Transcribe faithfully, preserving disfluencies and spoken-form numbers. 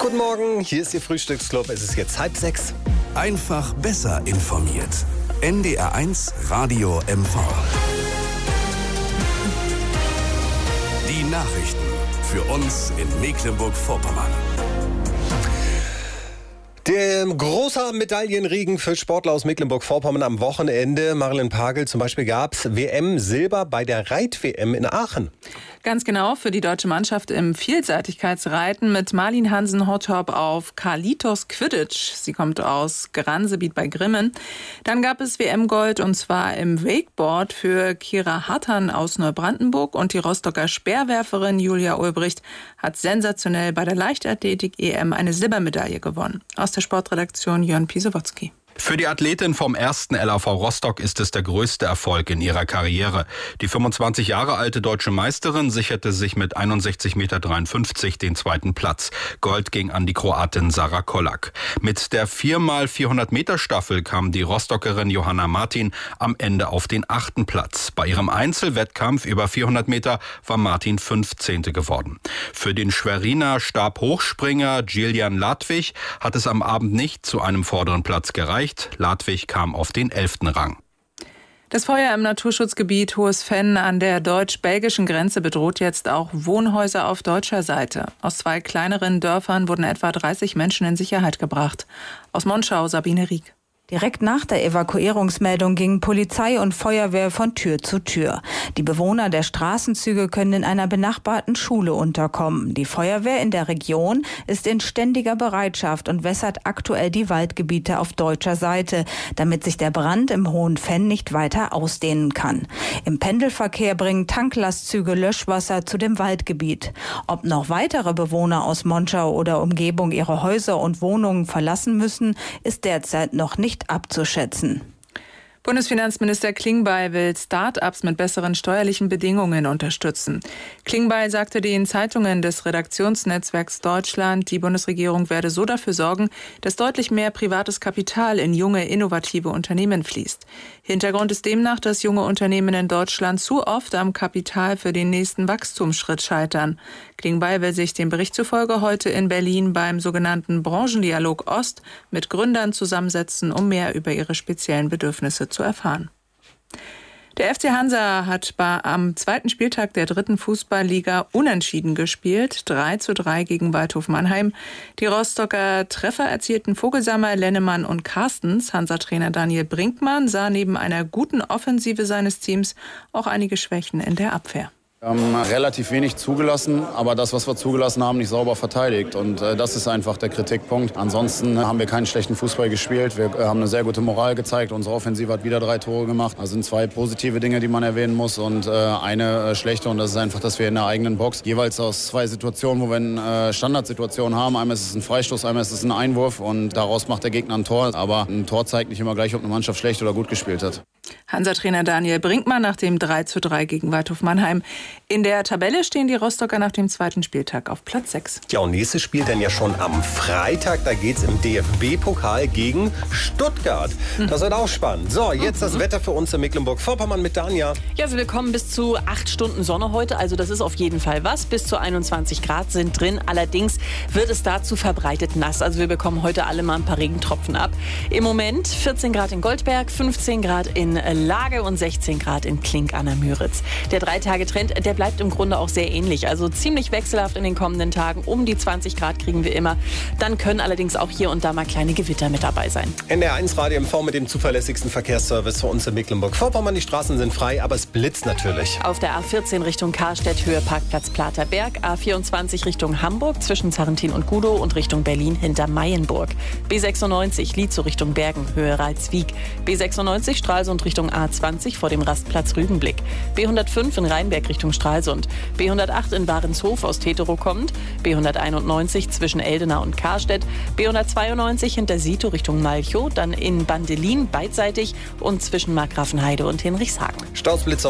Guten Morgen, hier ist Ihr Frühstücksclub. Es ist jetzt halb sechs. Einfach besser informiert. N D R eins Radio M V. Die Nachrichten für uns in Mecklenburg-Vorpommern. Der große Medaillenregen für Sportler aus Mecklenburg-Vorpommern am Wochenende. Marilyn Pagel, zum Beispiel gab es W M-Silber bei der Reit-W M in Aachen. Ganz genau, für die deutsche Mannschaft im Vielseitigkeitsreiten mit Marlin Hansen-Hottop auf Carlitos Quidditch. Sie kommt aus Gransebiet bei Grimmen. Dann gab es W M-Gold und zwar im Wakeboard für Kira Hartan aus Neubrandenburg. Und die Rostocker Speerwerferin Julia Ulbricht hat sensationell bei der Leichtathletik-E M eine Silbermedaille gewonnen. Aus der Sportredaktion Jörn Pisewotzki. Für die Athletin vom ersten L A V Rostock ist es der größte Erfolg in ihrer Karriere. Die fünfundzwanzig Jahre alte deutsche Meisterin sicherte sich mit einundsechzig Komma dreiundfünfzig Meter den zweiten Platz. Gold ging an die Kroatin Sara Kolak. Mit der vier mal vierhundert Meter Staffel kam die Rostockerin Johanna Martin am Ende auf den achten Platz. Bei ihrem Einzelwettkampf über vierhundert Meter war Martin fünfzehnte geworden. Für den Schweriner Stabhochspringer Gillian Ladwig hat es am Abend nicht zu einem vorderen Platz gereicht. Ladwig kam auf den elften Rang. Das Feuer im Naturschutzgebiet Hohes Venn an der deutsch-belgischen Grenze bedroht jetzt auch Wohnhäuser auf deutscher Seite. Aus zwei kleineren Dörfern wurden etwa dreißig Menschen in Sicherheit gebracht. Aus Monschau Sabine Rieck. Direkt nach der Evakuierungsmeldung gingen Polizei und Feuerwehr von Tür zu Tür. Die Bewohner der Straßenzüge können in einer benachbarten Schule unterkommen. Die Feuerwehr in der Region ist in ständiger Bereitschaft und wässert aktuell die Waldgebiete auf deutscher Seite, damit sich der Brand im Hohen Venn nicht weiter ausdehnen kann. Im Pendelverkehr bringen Tanklastzüge Löschwasser zu dem Waldgebiet. Ob noch weitere Bewohner aus Monschau oder Umgebung ihre Häuser und Wohnungen verlassen müssen, ist derzeit noch nicht abzuschätzen. Bundesfinanzminister Klingbeil will Start-ups mit besseren steuerlichen Bedingungen unterstützen. Klingbeil sagte den Zeitungen des Redaktionsnetzwerks Deutschland, die Bundesregierung werde so dafür sorgen, dass deutlich mehr privates Kapital in junge, innovative Unternehmen fließt. Hintergrund ist demnach, dass junge Unternehmen in Deutschland zu oft am Kapital für den nächsten Wachstumsschritt scheitern. Klingbeil will sich dem Bericht zufolge heute in Berlin beim sogenannten Branchendialog Ost mit Gründern zusammensetzen, um mehr über ihre speziellen Bedürfnisse zu erfahren. Der F C Hansa hat bei, am zweiten Spieltag der dritten Fußballliga unentschieden gespielt, drei zu drei gegen Waldhof Mannheim. Die Rostocker Treffer erzielten Vogelsammer, Lennemann und Carstens. Hansa-Trainer Daniel Brinkmann sah neben einer guten Offensive seines Teams auch einige Schwächen in der Abwehr. Wir haben relativ wenig zugelassen, aber das, was wir zugelassen haben, nicht sauber verteidigt. Und äh, das ist einfach der Kritikpunkt. Ansonsten haben wir keinen schlechten Fußball gespielt. Wir äh, haben eine sehr gute Moral gezeigt. Unsere Offensive hat wieder drei Tore gemacht. Das sind zwei positive Dinge, die man erwähnen muss und äh, eine äh, schlechte. Und das ist einfach, dass wir in der eigenen Box jeweils aus zwei Situationen, wo wir eine äh, Standardsituation haben. Einmal ist es ein Freistoß, einmal ist es ein Einwurf. Und daraus macht der Gegner ein Tor. Aber ein Tor zeigt nicht immer gleich, ob eine Mannschaft schlecht oder gut gespielt hat. Hansa-Trainer Daniel Brinkmann nach dem drei zu drei gegen Waldhof Mannheim. In der Tabelle stehen die Rostocker nach dem zweiten Spieltag auf Platz sechs. Ja, und nächstes Spiel dann ja schon am Freitag. Da geht's im D F B-Pokal gegen Stuttgart. Das wird auch spannend. So, jetzt das Wetter für uns in Mecklenburg-Vorpommern mit Danja. Ja, also wir kommen bis zu acht Stunden Sonne heute. Also das ist auf jeden Fall was. Bis zu einundzwanzig Grad sind drin. Allerdings wird es dazu verbreitet nass. Also wir bekommen heute alle mal ein paar Regentropfen ab. Im Moment vierzehn Grad in Goldberg, fünfzehn Grad in Lage und sechzehn Grad in Klink an der Müritz. Der Drei-Tage-Trend, der bleibt im Grunde auch sehr ähnlich. Also ziemlich wechselhaft in den kommenden Tagen. Um die zwanzig Grad kriegen wir immer. Dann können allerdings auch hier und da mal kleine Gewitter mit dabei sein. N D R eins Radio M V mit dem zuverlässigsten Verkehrsservice für uns in Mecklenburg-Vorpommern. Die Straßen sind frei, aber es blitzt natürlich. Auf der A vierzehn Richtung Karstedt, Höhe Parkplatz Platerberg. A vierundzwanzig Richtung Hamburg zwischen Zarrentin und Gudow und Richtung Berlin hinter Mayenburg. B sechsundneunzig Lietzow Richtung Bergen, Höhe Ralswiek. B sechsundneunzig Stralsund Richtung A zwanzig vor dem Rastplatz Rügenblick. B hundertfünf in Rheinberg Richtung Stralsund. B hundertacht in Warenshof aus Tetero kommt. B hunderteinundneunzig zwischen Eldena und Karstedt. B hundertzweiundneunzig hinter Sito Richtung Malchow. Dann in Bandelin beidseitig und zwischen Markgrafenheide und Hinrichshagen. Stausblitzer